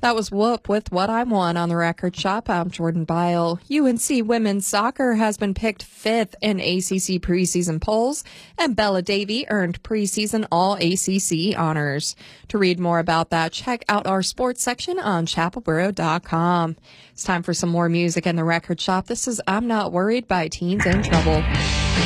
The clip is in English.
That was Whoop with What I Want on the Record Shop. I'm Jordan Bile. UNC women's soccer has been picked 5th in ACC preseason polls, and Bella Davy earned preseason All-ACC honors. To read more about that, check out our sports section on chapelboro.com. It's time for some more music in the Record Shop. This is I'm Not Worried by Teens in Trouble.